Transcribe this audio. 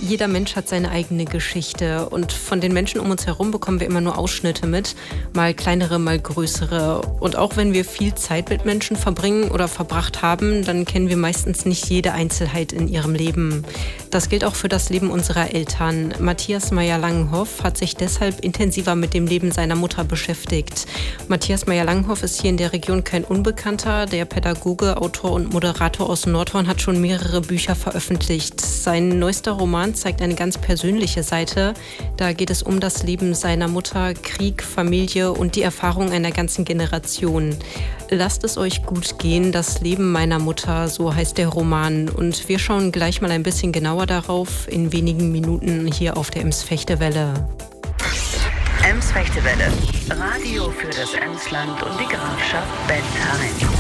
Jeder Mensch hat seine eigene Geschichte und von den Menschen um uns herum bekommen wir immer nur Ausschnitte mit, mal kleinere, mal größere. Und auch wenn wir viel Zeit mit Menschen verbringen oder verbracht haben, dann kennen wir meistens nicht jede Einzelheit in ihrem Leben. Das gilt auch für das Leben unserer Eltern. Matthias Mayr-Langenhoff hat sich deshalb intensiver mit dem Leben seiner Mutter beschäftigt. Matthias Mayr-Langenhoff ist hier in der Region kein Unbekannter. Der Pädagoge, Autor und Moderator aus Nordhorn hat schon mehrere Bücher veröffentlicht. Sein neuester Roman zeigt eine ganz persönliche Seite. Da geht es um das Leben seiner Mutter, Krieg, Familie und die Erfahrung einer ganzen Generation. Lasst es euch gut gehen, das Leben meiner Mutter, so heißt der Roman. Und wir schauen gleich mal ein bisschen genauer darauf in wenigen Minuten hier auf der Ems-Fechte-Welle. Ems-Fechte-Welle, Radio für das Emsland und die Grafschaft Bentheim.